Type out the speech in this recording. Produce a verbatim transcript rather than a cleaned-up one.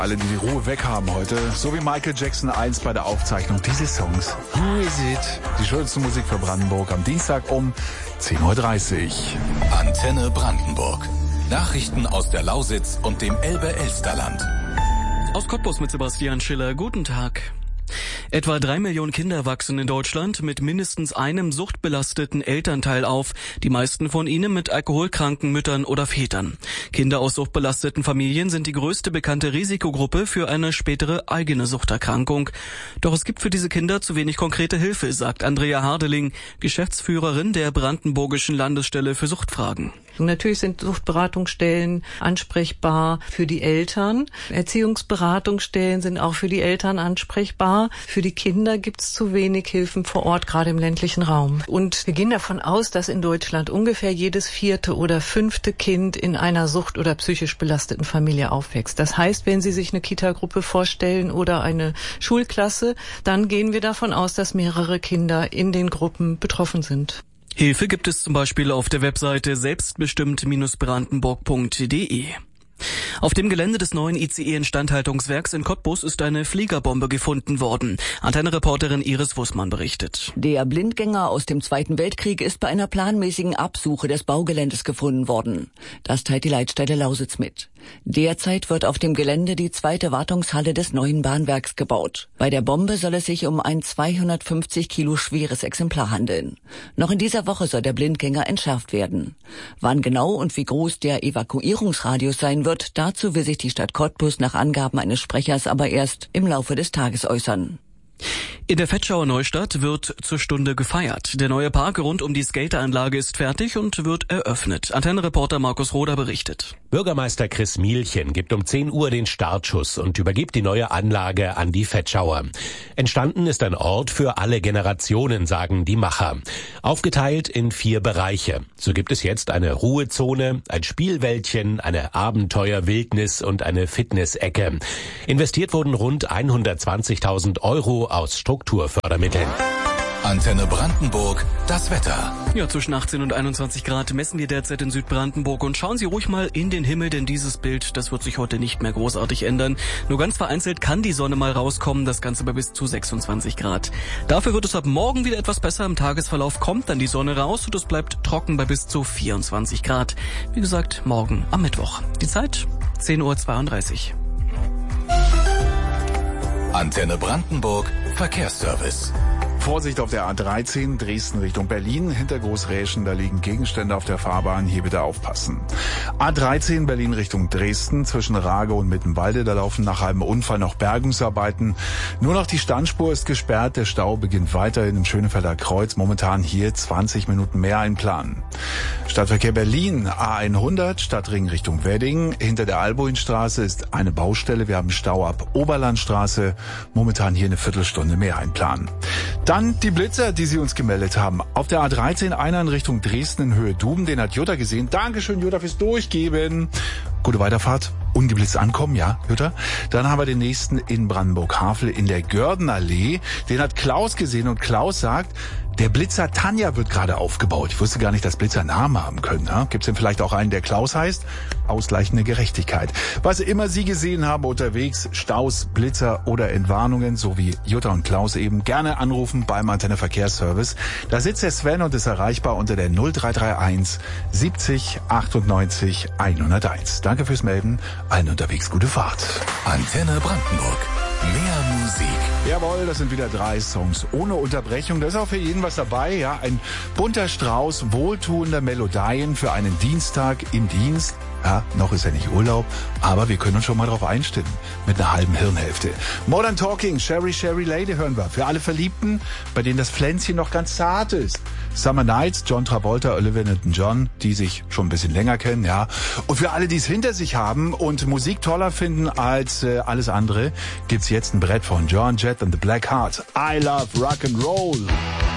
Alle, die die Ruhe weg haben heute, so wie Michael Jackson einst bei der Aufzeichnung dieses Songs. Who is it? Die schönste Musik für Brandenburg am Dienstag um zehn Uhr dreißig. Antenne Brandenburg. Nachrichten aus der Lausitz und dem Elbe-Elsterland. Aus Cottbus mit Sebastian Schiller. Guten Tag. Etwa drei Millionen Kinder wachsen in Deutschland mit mindestens einem suchtbelasteten Elternteil auf, die meisten von ihnen mit alkoholkranken Müttern oder Vätern. Kinder aus suchtbelasteten Familien sind die größte bekannte Risikogruppe für eine spätere eigene Suchterkrankung. Doch es gibt für diese Kinder zu wenig konkrete Hilfe, sagt Andrea Hardeling, Geschäftsführerin der Brandenburgischen Landesstelle für Suchtfragen. Natürlich sind Suchtberatungsstellen ansprechbar für die Eltern. Erziehungsberatungsstellen sind auch für die Eltern ansprechbar. Für die Kinder gibt es zu wenig Hilfen vor Ort, gerade im ländlichen Raum. Und wir gehen davon aus, dass in Deutschland ungefähr jedes vierte oder fünfte Kind in einer sucht- oder psychisch belasteten Familie aufwächst. Das heißt, wenn Sie sich eine Kita-Gruppe vorstellen oder eine Schulklasse, dann gehen wir davon aus, dass mehrere Kinder in den Gruppen betroffen sind. Hilfe gibt es zum Beispiel auf der Webseite selbstbestimmt Bindestrich brandenburg punkt de. Auf dem Gelände des neuen I C E-Instandhaltungswerks in Cottbus ist eine Fliegerbombe gefunden worden. Antenne-Reporterin Iris Wussmann berichtet. Der Blindgänger aus dem Zweiten Weltkrieg ist bei einer planmäßigen Absuche des Baugeländes gefunden worden. Das teilt die Leitstelle Lausitz mit. Derzeit wird auf dem Gelände die zweite Wartungshalle des neuen Bahnwerks gebaut. Bei der Bombe soll es sich um ein zweihundertfünfzig Kilo schweres Exemplar handeln. Noch in dieser Woche soll der Blindgänger entschärft werden. Wann genau und wie groß der Evakuierungsradius sein wird, dazu will sich die Stadt Cottbus nach Angaben eines Sprechers aber erst im Laufe des Tages äußern. In der Vetschauer Neustadt wird zur Stunde gefeiert. Der neue Park rund um die Skateranlage ist fertig und wird eröffnet. Antenne-Reporter Markus Roder berichtet. Bürgermeister Chris Mielchen gibt um zehn Uhr den Startschuss und übergibt die neue Anlage an die Vetschauer. Entstanden ist ein Ort für alle Generationen, sagen die Macher. Aufgeteilt in vier Bereiche. So gibt es jetzt eine Ruhezone, ein Spielwäldchen, eine Abenteuer-Wildnis und eine Fitness-Ecke. Investiert wurden rund hundertzwanzigtausend Euro aus Strukturfördermitteln. Antenne Brandenburg, das Wetter. Ja, zwischen achtzehn und einundzwanzig Grad messen wir derzeit in Südbrandenburg und schauen Sie ruhig mal in den Himmel, denn dieses Bild, das wird sich heute nicht mehr großartig ändern. Nur ganz vereinzelt kann die Sonne mal rauskommen, das Ganze bei bis zu sechsundzwanzig Grad. Dafür wird es ab morgen wieder etwas besser. Im Tagesverlauf kommt dann die Sonne raus und es bleibt trocken bei bis zu vierundzwanzig Grad. Wie gesagt, morgen am Mittwoch. Die Zeit zehn Uhr zweiunddreißig. Antenne Brandenburg, Verkehrsservice. Vorsicht auf der A dreizehn, Dresden Richtung Berlin. Hinter Großräschen, da liegen Gegenstände auf der Fahrbahn. Hier bitte aufpassen. A dreizehn, Berlin Richtung Dresden. Zwischen Rage und Mittenwalde, da laufen nach einem Unfall noch Bergungsarbeiten. Nur noch die Standspur ist gesperrt. Der Stau beginnt weiterhin im Schönefelder Kreuz. Momentan hier zwanzig Minuten mehr einplanen. Stadtverkehr Berlin, A hundert, Stadtring Richtung Wedding. Hinter der Alboinstraße ist eine Baustelle. Wir haben Stau ab Oberlandstraße. Momentan hier eine Viertelstunde mehr einplanen. Dann die Blitzer, die Sie uns gemeldet haben. Auf der A dreizehn, einer in Richtung Dresden in Höhe Duben. Den hat Jutta gesehen. Dankeschön, Jutta, fürs Durchgeben. Gute Weiterfahrt. Ungeblitzt ankommen, ja, Jutta. Dann haben wir den nächsten in Brandenburg-Havel in der Gördenallee. Den hat Klaus gesehen und Klaus sagt, der Blitzer Tanja wird gerade aufgebaut. Ich wusste gar nicht, dass Blitzer Namen haben können. Ja? Gibt es denn vielleicht auch einen, der Klaus heißt? Ausgleichende Gerechtigkeit. Was immer Sie gesehen haben unterwegs, Staus, Blitzer oder Entwarnungen, so wie Jutta und Klaus eben, gerne anrufen beim Antenne Verkehrsservice. Da sitzt der Sven und ist erreichbar unter der null drei drei eins siebzig achtundneunzig hunderteins. Danke fürs Melden. Allen unterwegs gute Fahrt. Antenne Brandenburg. Mehr Musik. Jawohl, das sind wieder drei Songs ohne Unterbrechung. Da ist auch für jeden was dabei. Ja, ein bunter Strauß wohltuender Melodien für einen Dienstag im Dienst. Ja, noch ist ja nicht Urlaub, aber wir können uns schon mal drauf einstimmen. Mit einer halben Hirnhälfte. Modern Talking, Sherry Sherry Lady hören wir. Für alle Verliebten, bei denen das Pflänzchen noch ganz zart ist. Summer Nights, John Travolta, Olivia Newton-John, die sich schon ein bisschen länger kennen, ja. Und für alle, die es hinter sich haben und Musik toller finden als äh, alles andere, gibt's jetzt ein Brett von Joan Jett and the Black Hearts. I love Rock and Roll.